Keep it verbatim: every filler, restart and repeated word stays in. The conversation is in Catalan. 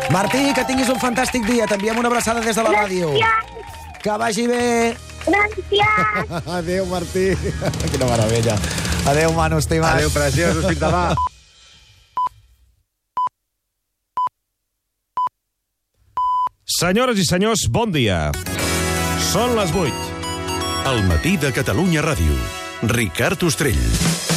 Martí, que tinguis un fantàstic dia. T'enviem una abraçada des de la ràdio. Gràcies. Que vagi bé. Gràcies. Adéu, Martí. Quina meravella. Adéu, Manu, estimat. Adéu, preciosos, fins demà. Senyores i senyors, bon dia. Són les vuit. El matí de Catalunya Ràdio. Ricard Ostrell.